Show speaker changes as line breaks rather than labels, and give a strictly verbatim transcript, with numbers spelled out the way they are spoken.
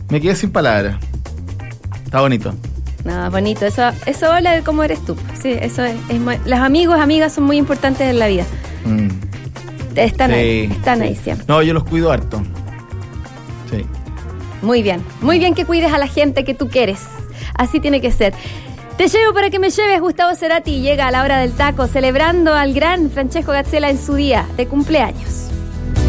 Me quedé sin palabras. Está bonito.
No, bonito. Eso, eso habla de cómo eres tú. Sí, eso es, es muy, los amigos, amigas son muy importantes en la vida.
Mm.
Están
Sí,
ahí, están
sí.
ahí siempre.
No, yo los cuido harto. Sí.
Muy bien, muy bien que cuides a la gente que tú quieres. Así tiene que ser. Te llevo para que me lleves. Gustavo Cerati llega a la hora del taco, celebrando al gran Francesco Gazzella en su día de cumpleaños.